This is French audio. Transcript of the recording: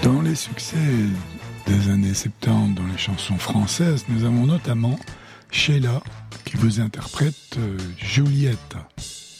Dans les succès des années 70 dans les chansons françaises, nous avons notamment Sheila qui vous interprète Juliette.